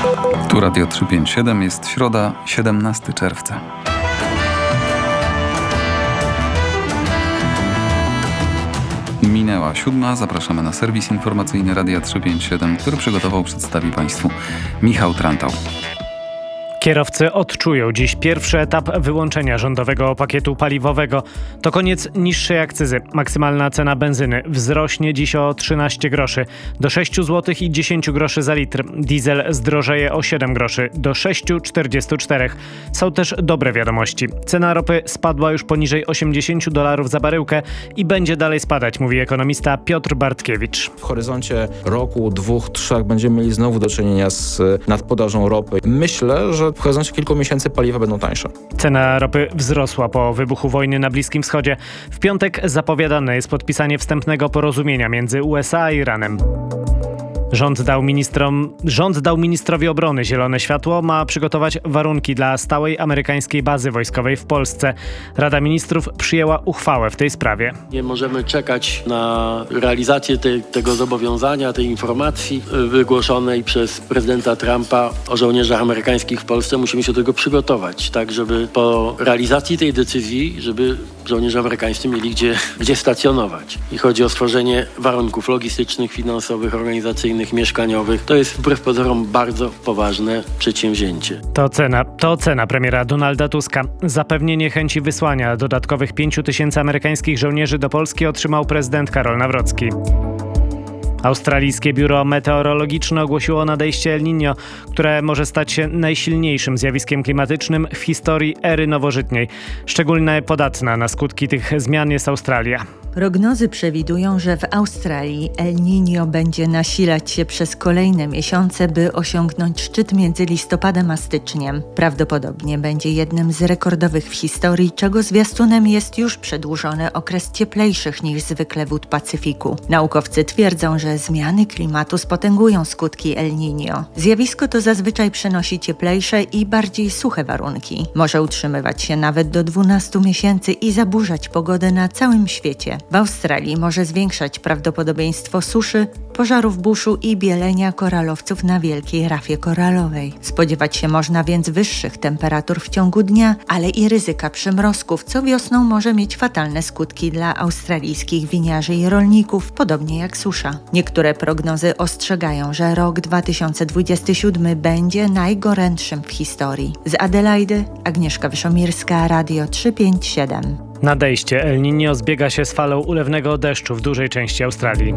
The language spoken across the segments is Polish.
Tu Radio 357, jest środa, 17 czerwca. Minęła 7, zapraszamy na serwis informacyjny Radia 357, który przygotował, przedstawi Państwu Michał Trantał. Kierowcy odczują dziś pierwszy etap wyłączenia rządowego pakietu paliwowego. To koniec niższej akcyzy. Maksymalna cena benzyny wzrośnie dziś o 13 groszy do 6 zł i 10 groszy za litr. Diesel zdrożeje o 7 groszy do 6,44. Są też dobre wiadomości. Cena ropy spadła już poniżej $80 za baryłkę i będzie dalej spadać, mówi ekonomista Piotr Bartkiewicz. W horyzoncie roku, 2-3 będziemy mieli znowu do czynienia z nadpodażą ropy. Myślę, że w horyzoncie kilku miesięcy paliwa będą tańsze. Cena ropy wzrosła po wybuchu wojny na Bliskim Wschodzie. W piątek zapowiadane jest podpisanie wstępnego porozumienia między USA a Iranem. Rząd dał ministrowi obrony zielone światło, ma przygotować warunki dla stałej amerykańskiej bazy wojskowej w Polsce. Rada Ministrów przyjęła uchwałę w tej sprawie. Nie możemy czekać na realizację tego zobowiązania, tej informacji wygłoszonej przez prezydenta Trumpa o żołnierzach amerykańskich w Polsce. Musimy się do tego przygotować, tak żeby po realizacji tej decyzji, żeby żołnierze amerykańscy mieli gdzie stacjonować. I chodzi o stworzenie warunków logistycznych, finansowych, organizacyjnych, mieszkaniowych. To jest wbrew pozorom bardzo poważne przedsięwzięcie. To cena premiera Donalda Tuska. Zapewnienie chęci wysłania dodatkowych 5,000 amerykańskich żołnierzy do Polski otrzymał prezydent Karol Nawrocki. Australijskie biuro meteorologiczne ogłosiło nadejście El Niño, które może stać się najsilniejszym zjawiskiem klimatycznym w historii ery nowożytniej. Szczególnie podatna na skutki tych zmian jest Australia. Prognozy przewidują, że w Australii El Niño będzie nasilać się przez kolejne miesiące, by osiągnąć szczyt między listopadem a styczniem. Prawdopodobnie będzie jednym z rekordowych w historii, czego zwiastunem jest już przedłużony okres cieplejszych niż zwykle wód Pacyfiku. Naukowcy twierdzą, że zmiany klimatu spotęgują skutki El Niño. Zjawisko to zazwyczaj przynosi cieplejsze i bardziej suche warunki. Może utrzymywać się nawet do 12 miesięcy i zaburzać pogodę na całym świecie. W Australii może zwiększać prawdopodobieństwo suszy, pożarów buszu i bielenia koralowców na wielkiej rafie koralowej. Spodziewać się można więc wyższych temperatur w ciągu dnia, ale i ryzyka przymrozków, co wiosną może mieć fatalne skutki dla australijskich winiarzy i rolników, podobnie jak susza. Niektóre prognozy ostrzegają, że rok 2027 będzie najgorętszym w historii. Z Adelaidy, Agnieszka Wyszomirska, Radio 357. Nadejście El Niño zbiega się z falą ulewnego deszczu w dużej części Australii.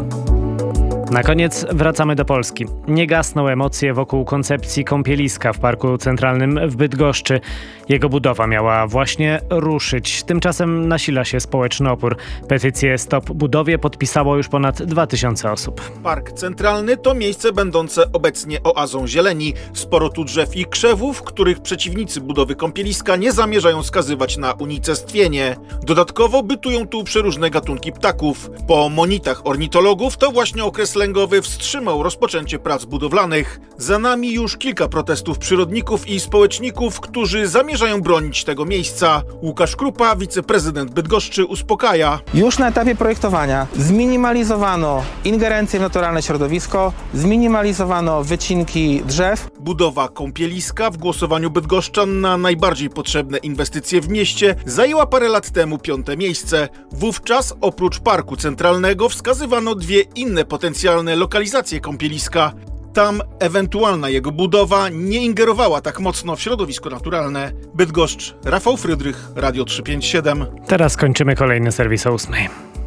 Na koniec wracamy do Polski. Nie gasną emocje wokół koncepcji kąpieliska w Parku Centralnym w Bydgoszczy. Jego budowa miała właśnie ruszyć. Tymczasem nasila się społeczny opór. Petycję Stop Budowie podpisało już ponad 2000 osób. Park Centralny to miejsce będące obecnie oazą zieleni. Sporo tu drzew i krzewów, których przeciwnicy budowy kąpieliska nie zamierzają skazywać na unicestwienie. Dodatkowo bytują tu przeróżne gatunki ptaków. Po monitach ornitologów to właśnie okres lęgowy wstrzymał rozpoczęcie prac budowlanych. Za nami już kilka protestów przyrodników i społeczników, którzy zamierzają bronić tego miejsca. Łukasz Krupa, wiceprezydent Bydgoszczy, uspokaja. Już na etapie projektowania zminimalizowano ingerencję w naturalne środowisko, zminimalizowano wycinki drzew. Budowa kąpieliska w głosowaniu bydgoszczan na najbardziej potrzebne inwestycje w mieście zajęła parę lat temu 5. miejsce. Wówczas oprócz Parku Centralnego wskazywano 2 inne potencjalne lokalizacje kąpieliska. Tam ewentualna jego budowa nie ingerowała tak mocno w środowisko naturalne. Bydgoszcz, Rafał Frydrych, Radio 357. Teraz kończymy kolejny serwis o 8.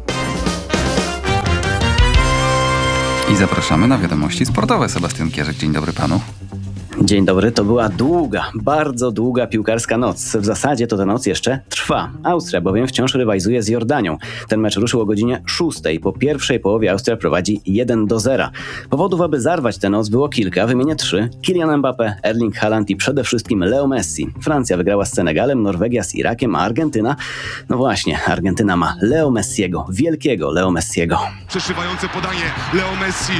I zapraszamy na wiadomości sportowe. Sebastian Kierzyk, dzień dobry panu. Dzień dobry, to była długa, bardzo długa piłkarska noc. W zasadzie to ta noc jeszcze trwa. Austria bowiem wciąż rywalizuje z Jordanią. Ten mecz ruszył o godzinie 6. Po pierwszej połowie Austria prowadzi 1-0. Powodów, aby zarwać tę noc było kilka, wymienię 3. Kylian Mbappé, Erling Haaland i przede wszystkim Leo Messi. Francja wygrała z Senegalem, Norwegia z Irakiem, a Argentyna, no właśnie, Argentyna ma Leo Messiego, wielkiego Leo Messiego. Przeszywające podanie, Leo Messi,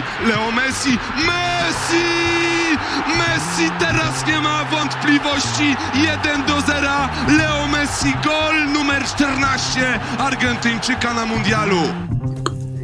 Messi, teraz nie ma wątpliwości, 1-0, Leo Messi, gol numer 14 Argentyńczyka na mundialu.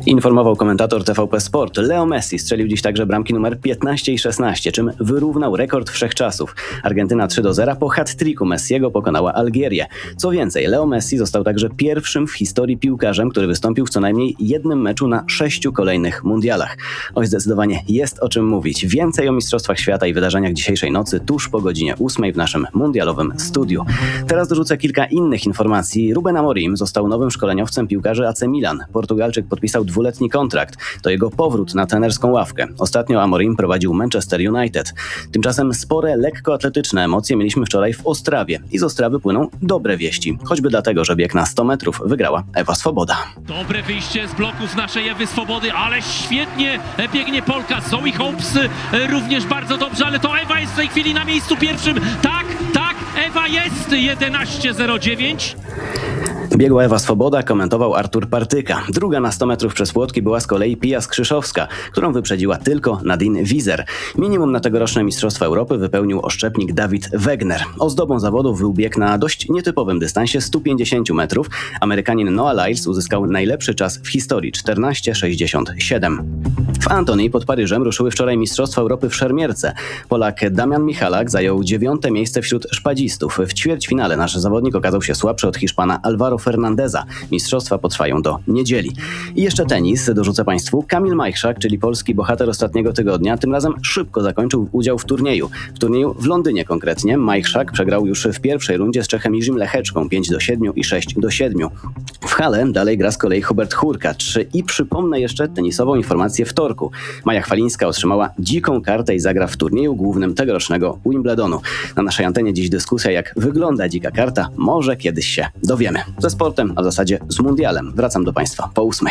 Informował komentator TVP Sport. Leo Messi strzelił dziś także bramki numer 15 i 16, czym wyrównał rekord wszechczasów. Argentyna 3-0 po hat-tricku Messiego pokonała Algierię. Co więcej, Leo Messi został także pierwszym w historii piłkarzem, który wystąpił w co najmniej jednym meczu na 6 kolejnych mundialach. Oj, zdecydowanie jest o czym mówić. Więcej o Mistrzostwach Świata i wydarzeniach dzisiejszej nocy tuż po godzinie 8 w naszym mundialowym studiu. Teraz dorzucę kilka innych informacji. Ruben Amorim został nowym szkoleniowcem piłkarzy AC Milan. Portugalczyk podpisał 2-letni kontrakt. To jego powrót na trenerską ławkę. Ostatnio Amorim prowadził Manchester United. Tymczasem spore lekkoatletyczne emocje mieliśmy wczoraj w Ostrawie. I z Ostrawy płyną dobre wieści. Choćby dlatego, że bieg na 100 metrów wygrała Ewa Swoboda. Dobre wyjście z bloków naszej Ewy Swobody, ale świetnie biegnie Polka. Zoe Hopes również bardzo dobrze, ale to Ewa jest w tej chwili na miejscu pierwszym. Tak, Ewa jest 11:09. Biegła Ewa Swoboda, komentował Artur Partyka. Druga na 100 metrów przez płotki była z kolei Pia Skrzyszowska, którą wyprzedziła tylko Nadine Wizer. Minimum na tegoroczne Mistrzostwa Europy wypełnił oszczepnik Dawid Wegner. Ozdobą zawodów był bieg na dość nietypowym dystansie 150 metrów. Amerykanin Noah Lyles uzyskał najlepszy czas w historii 14:67. W Antoni pod Paryżem ruszyły wczoraj Mistrzostwa Europy w szermierce. Polak Damian Michalak zajął 9. miejsce wśród szpadzistów. W ćwierćfinale nasz zawodnik okazał się słabszy od Hiszpana Alvaro Fernandeza. Mistrzostwa potrwają do niedzieli. I jeszcze tenis, dorzucę Państwu. Kamil Majchrzak, czyli polski bohater ostatniego tygodnia, tym razem szybko zakończył udział w turnieju. W turnieju w Londynie konkretnie. Majchrzak przegrał już w pierwszej rundzie z Czechem Jiřím Lecheczką 5-7 i 6-7. W Hale dalej gra z kolei Hubert Hurkacz. I przypomnę jeszcze tenisową informację wtorku. Maja Chwalińska otrzymała dziką kartę i zagra w turnieju głównym tegorocznego Wimbledonu. Na naszej antenie dziś dyskusja, jak wygląda dzika karta. Może kiedyś się dowiemy. Ze sportem, a w zasadzie z mundialem. Wracam do Państwa po 8.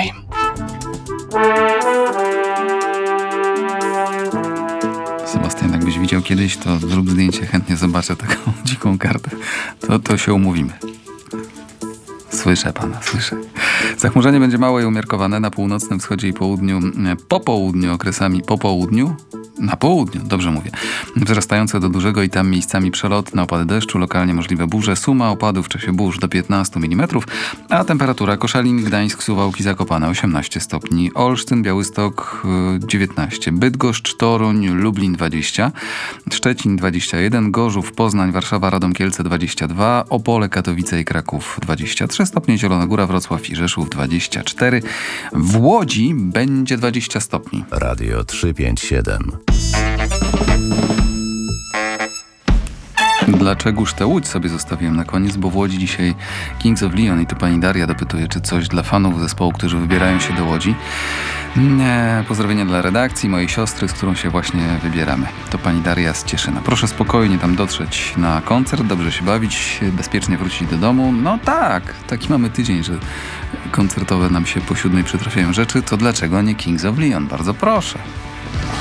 Sebastian, jakbyś widział kiedyś, to zrób zdjęcie, chętnie zobaczę taką dziką kartę. To się umówimy. Słyszę pana, słyszę. Zachmurzenie będzie małe i umiarkowane na północnym wschodzie i południu, po południu okresami po południu. Na południu, dobrze mówię. Wzrastające do dużego i tam miejscami przelotne opady deszczu, lokalnie możliwe burze, suma opadów w czasie burz do 15 mm, a temperatura Koszalin, Gdańsk, Suwałki, Zakopane 18 stopni, Olsztyn, Białystok 19, Bydgoszcz, Toruń, Lublin 20, Szczecin 21, Gorzów, Poznań, Warszawa, Radom, Kielce 22, Opole, Katowice i Kraków 23 stopnie, Zielona Góra, Wrocław i Rzeszów 24, w Łodzi będzie 20 stopni. Radio 357. Dlaczegoż tę Łódź sobie zostawiłem na koniec, bo w Łodzi dzisiaj Kings of Leon i tu pani Daria dopytuje, czy coś dla fanów zespołu, którzy wybierają się do Łodzi. Nie, pozdrowienia dla redakcji, mojej siostry, z którą się właśnie wybieramy. To pani Daria z Cieszyna. Proszę spokojnie tam dotrzeć na koncert, dobrze się bawić, bezpiecznie wrócić do domu. No tak, taki mamy tydzień, że koncertowe nam się po 7 przytrafiają rzeczy, to dlaczego nie Kings of Leon? Bardzo proszę.